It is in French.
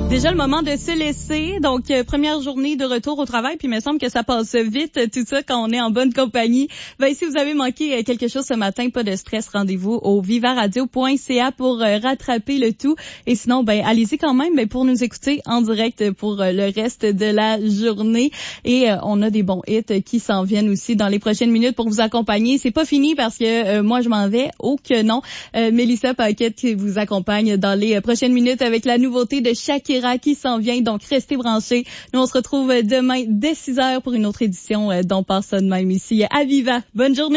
Déjà le moment de se laisser. Donc, première journée de retour au travail. Puis, il me semble que ça passe vite, tout ça, quand on est en bonne compagnie. Si vous avez manqué quelque chose ce matin, pas de stress. Rendez-vous au vivaradio.ca pour rattraper le tout. Et sinon, allez-y quand même pour nous écouter en direct pour le reste de la journée. Et on a des bons hits qui s'en viennent aussi dans les prochaines minutes pour vous accompagner. C'est pas fini parce que moi, je m'en vais. Oh que non. Mélissa Paquette qui vous accompagne dans les prochaines minutes avec la nouveauté de Shakira qui s'en vient, donc restez branchés. Nous, on se retrouve demain dès 6h pour une autre édition d'On part ça de même ici à Viva. Bonne journée!